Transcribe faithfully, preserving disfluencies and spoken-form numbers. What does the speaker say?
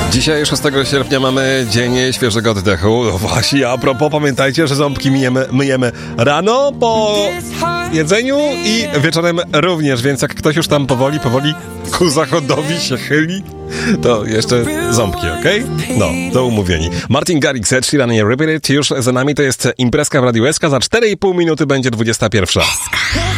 Dzisiaj szóstego sierpnia mamy dzień świeżego oddechu. No właśnie, a propos, pamiętajcie, że ząbki myjemy, myjemy rano po jedzeniu i wieczorem również, więc jak ktoś już tam powoli, powoli ku zachodowi się chyli, to jeszcze ząbki, okej? Okay? No, to umówieni. Martin Garrix, Ed Sheeran i Repeat It już za nami, to jest imprezka w Radiu S K. Za cztery i pół minuty będzie dwudziesta pierwsza.